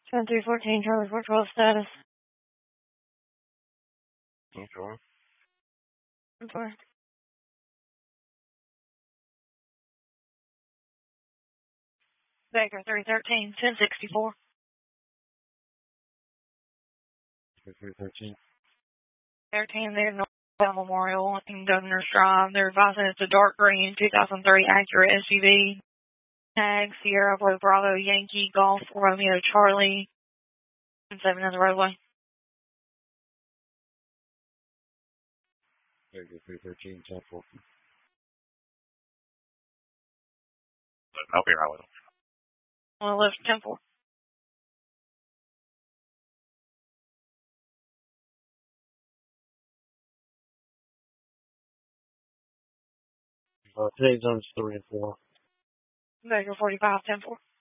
10-3-14, Charlie 412 status. Control. Control. Baker 313, 1064. 313. 13, they're North Memorial in Governor's Drive. They're advising it's a dark green 2003 Acura SUV. Tag Sierra Bravo Yankee Golf Romeo Charlie. 7 in the roadway. Baker 313, 10-4. I'll be right with them. On the left, 10-4. Today's zones 3 and 4. Baker 45, 10-4.